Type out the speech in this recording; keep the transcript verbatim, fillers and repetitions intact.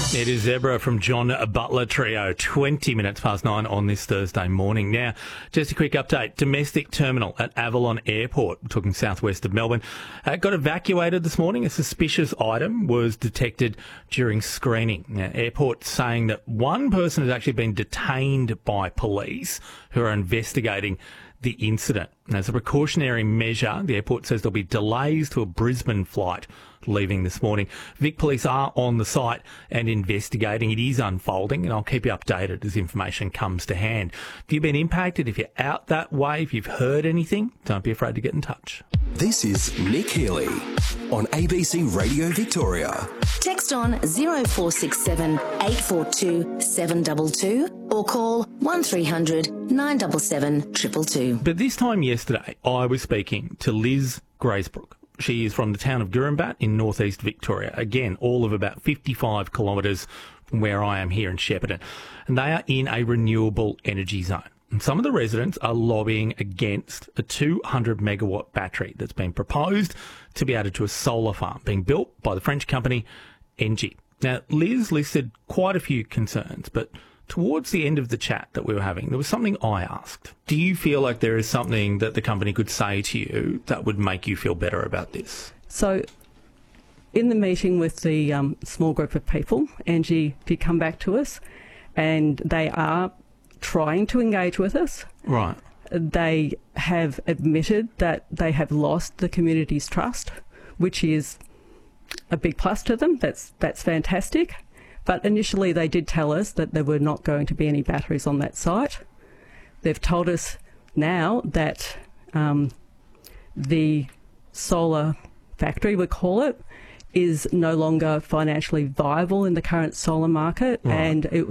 It is Zebra from John Butler Trio, twenty minutes past nine on this Thursday morning. Now, just a quick update. Domestic terminal at Avalon Airport, talking southwest of Melbourne, uh, got evacuated this morning. A suspicious item was detected during screening. Now, airport saying that one person has actually been detained by police who are investigating the incident. As a precautionary measure, the airport says there'll be delays to a Brisbane flight leaving this morning. Vic Police are on the site and investigating. It is unfolding, and I'll keep you updated as information comes to hand. If you've been impacted, if you're out that way, if you've heard anything, don't be afraid to get in touch. This is Nick Healy on A B C Radio Victoria. Text on zero four six seven eight four two seven two two or call one three hundred nine seven seven two two two. But this time yesterday, I was speaking to Liz Graysbrook. She is from the town of Gurumbat in northeast Victoria. Again, all of about fifty-five kilometres from where I am here in Shepparton. And they are in a renewable energy zone. And some of the residents are lobbying against a two hundred megawatt battery that's been proposed to be added to a solar farm being built by the French company Engie. Now, Liz listed quite a few concerns, but towards the end of the chat that we were having, there was something I asked. Do you feel like there is something that the company could say to you that would make you feel better about this? So, in the meeting with the um, small group of people, Engie did come back to us, and they are trying to engage with us. Right. They have admitted that they have lost the community's trust, which is a big plus to them. That's that's fantastic. But initially they did tell us that there were not going to be any batteries on that site. They've told us now that um, the solar factory, we call it, is no longer financially viable in the current solar market, right. and it